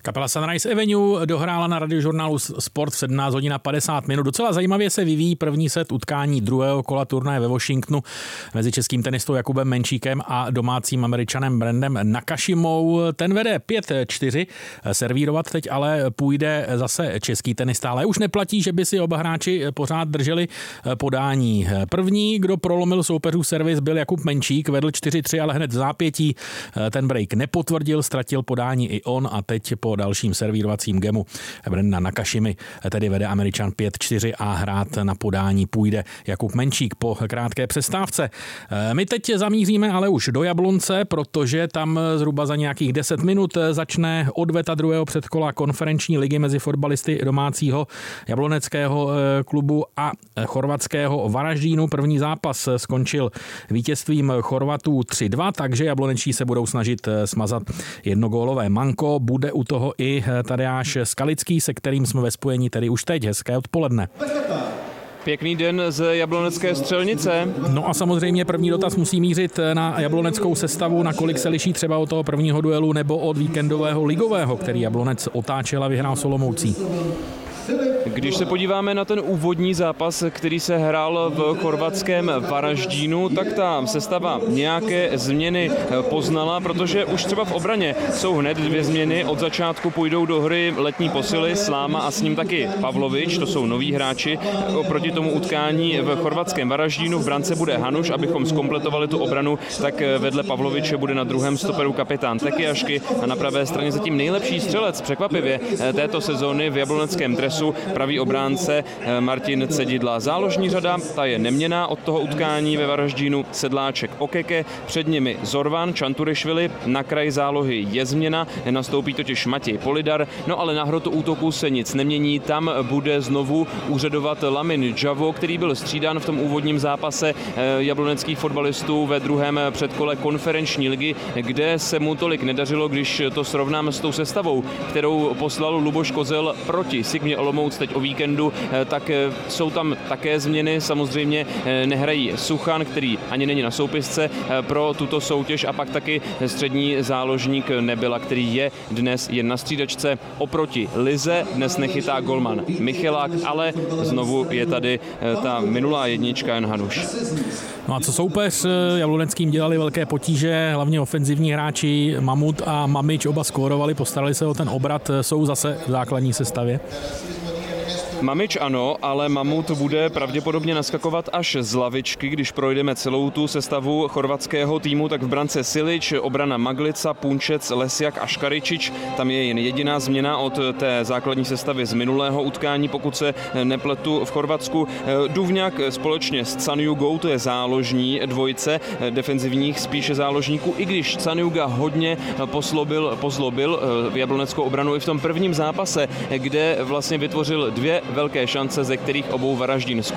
Kapela Sunrise Avenue dohrála na radiožurnálu Sport v 17 hodin a 50 minut. Docela zajímavě se vyvíjí první set utkání druhého kola turnaje ve Washingtonu mezi českým tenistou Jakubem Menčíkem a domácím Američanem Brandem Nakashimou. Ten vede 5-4, servírovat teď ale půjde zase český tenista, ale už neplatí, že by si oba hráči pořád drželi podání. První, kdo prolomil soupeřův servis, byl Jakub Menčík, vedl 4-3, ale hned v zápětí ten break nepotvrdil, ztratil podání i on a teď po dalším servírovacím gemu Brenda Nakashimy tedy vede Američan 5-4 a hrát na podání půjde Jakub Menčík po krátké přestávce. My teď zamíříme ale už do Jablonce, protože tam zhruba za nějakých 10 minut začne odveta druhého předkola konferenční ligy mezi fotbalisty domácího jabloneckého klubu a chorvatského Varaždínu. První zápas skončil vítězstvím Chorvatů 3-2, takže jablonečtí se budou snažit smazat jednogólové manko. Bude u toho i Tadeáš Skalický, se kterým jsme ve spojení tedy už teď. Hezké odpoledne. Pěkný den z jablonecké Střelnice. No a samozřejmě první dotaz musí mířit na jabloneckou sestavu, nakolik se liší třeba od toho prvního duelu nebo od víkendového ligového, který Jablonec otáčel a vyhrál s Olomoucí. Když se podíváme na ten úvodní zápas, který se hrál v chorvatském Varaždínu, tak ta sestava nějaké změny poznala, protože už třeba v obraně jsou hned dvě změny. Od začátku půjdou do hry letní posily Sláma a s ním taky Pavlovič, to jsou noví hráči. Oproti tomu utkání v chorvatském Varaždínu v brance bude Hanuš, abychom zkompletovali tu obranu, tak vedle Pavloviče bude na druhém stoperu kapitán Tekiašky a na pravé straně zatím nejlepší střelec překvapivě této sezóny v jabloneckém dresu, pravý obránce Martin Cedidla. Záložní řada, ta je neměnná od toho utkání ve Varaždínu. Sedláček, Okeke, před nimi Zorvan, Čanturišvili, na kraji zálohy je změna, nastoupí totiž Matěj Polidar, no ale na hrotu útoku se nic nemění, tam bude znovu úřadovat Lamin Javo, který byl střídán v tom úvodním zápase jabloneckých fotbalistů ve druhém předkole konferenční ligy, kde se mu tolik nedařilo, když to srovnám s tou sestavou, kterou poslal Luboš Kozel proti Sigmě Olomouc teď o víkendu, tak jsou tam také změny. Samozřejmě nehrají Suchan, který ani není na soupisce pro tuto soutěž, a pak taky střední záložník Nebyla, který je dnes jen na střídačce oproti Lize. Dnes nechytá golman Michelák, ale znovu je tady ta minulá jednička Jan Hanuš. No a co soupeř jabloneckým dělali velké potíže, hlavně ofenzivní hráči Mamut a Mamič oba skórovali, postarali se o ten obrat, jsou zase v základní sestavě. Mamič ano, ale Mamut bude pravděpodobně naskakovat až z lavičky. Když projdeme celou tu sestavu chorvatského týmu, tak v brance Silič, obrana Maglica, Punčec, Lesjak a Škaričič. Tam je jen jediná změna od té základní sestavy z minulého utkání, pokud se nepletu v Chorvatsku. Duvňák společně s Canjugou, to je záložní dvojice defenzivních spíše záložníků, i když Canjuga hodně pozlobil jabloneckou obranu i v tom prvním zápase, kde vlastně vytvořil dvě velké šance, ze kterých obou Varaždín